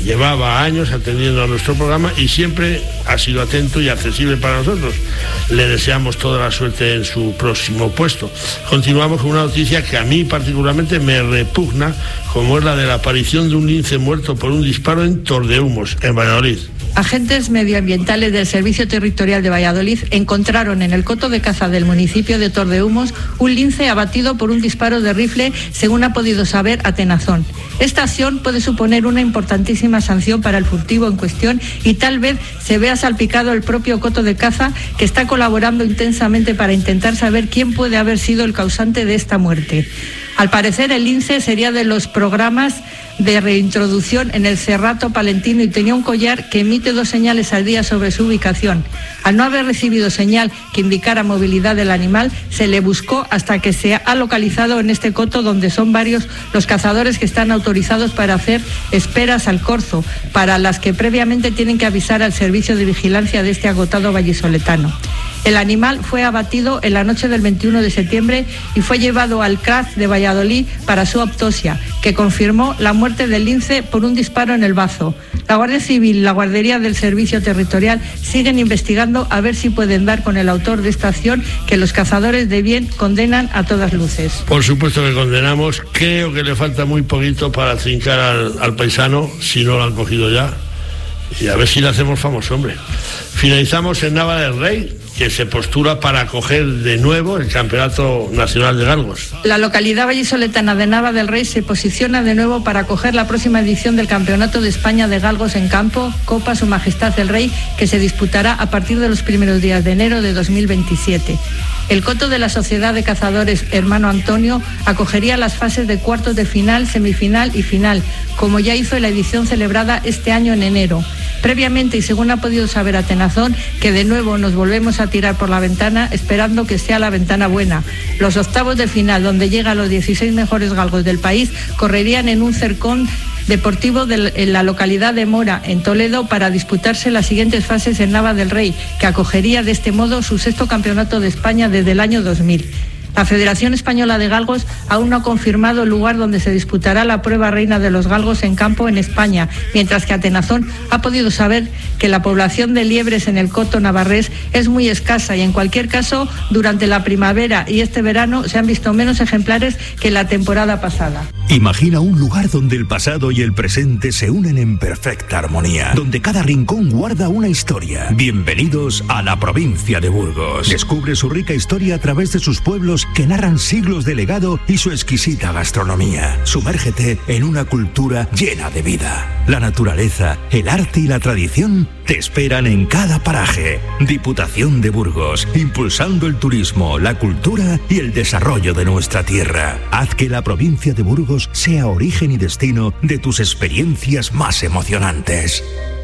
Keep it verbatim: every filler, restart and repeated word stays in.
llevaba años atendiendo a nuestro programa y siempre ha sido atento y accesible para nosotros. Le deseamos toda la suerte en su próximo puesto. Continuamos con una noticia que a mí particularmente me repugna, como es la de la aparición de un lince muerto por un disparo en Tordehumos, en Valladolid. Agentes medioambientales del Servicio Territorial de Valladolid encontraron en el coto de caza del municipio de Tordehumos un lince abatido por un disparo de rifle, según ha podido saber Atenazón. Esta acción puede suponer una importantísima sanción para el furtivo en cuestión y tal vez se vea salpicado el propio coto de caza, que está colaborando intensamente para intentar saber quién puede haber sido el causante de esta muerte. Al parecer, el lince sería de los programas de reintroducción en el Cerrato Palentino y tenía un collar que emite dos señales al día sobre su ubicación. Al no haber recibido señal que indicara movilidad del animal, se le buscó hasta que se ha localizado en este coto, donde son varios los cazadores que están autorizados para hacer esperas al corzo, para las que previamente tienen que avisar al servicio de vigilancia de este agotado vallisoletano. El animal fue abatido en la noche del veintiuno de septiembre y fue llevado al C R A Z de Valladolid para su autopsia, que confirmó la muerte del lince por un disparo en el bazo. La Guardia Civil y la Guardería del Servicio Territorial siguen investigando a ver si pueden dar con el autor de esta acción que los cazadores de bien condenan a todas luces. Por supuesto que condenamos. Creo que le falta muy poquito para trincar al, al paisano, si no lo han cogido ya. Y a ver si le hacemos famoso, hombre. Finalizamos en Nava del Rey, que se postula para acoger de nuevo el Campeonato Nacional de Galgos. La localidad vallisoletana de Nava del Rey se posiciona de nuevo para acoger la próxima edición del Campeonato de España de Galgos en Campo, Copa Su Majestad el Rey, que se disputará a partir de los primeros días de enero de dos mil veintisiete. El coto de la Sociedad de Cazadores Hermano Antonio acogería las fases de cuartos de final, semifinal y final, como ya hizo en la edición celebrada este año en enero. Previamente, y según ha podido saber Atenazón, que de nuevo nos volvemos a tirar por la ventana, esperando que sea la ventana buena. Los octavos de final, donde llegan los dieciséis mejores galgos del país, correrían en un cercón deportivo de, en la localidad de Mora, en Toledo, para disputarse las siguientes fases en Nava del Rey, que acogería de este modo su sexto campeonato de España desde el año dos mil. La Federación Española de Galgos aún no ha confirmado el lugar donde se disputará la prueba reina de los galgos en campo en España, mientras que Atenazón ha podido saber que la población de liebres en el coto navarrés es muy escasa y, en cualquier caso, durante la primavera y este verano se han visto menos ejemplares que la temporada pasada. Imagina un lugar donde el pasado y el presente se unen en perfecta armonía, donde cada rincón guarda una historia. Bienvenidos a la provincia de Burgos. Descubre su rica historia a través de sus pueblos que narran siglos de legado y su exquisita gastronomía. Sumérgete en una cultura llena de vida. La naturaleza, el arte y la tradición te esperan en cada paraje. Diputación de Burgos, impulsando el turismo, la cultura y el desarrollo de nuestra tierra. Haz que la provincia de Burgos sea origen y destino de tus experiencias más emocionantes.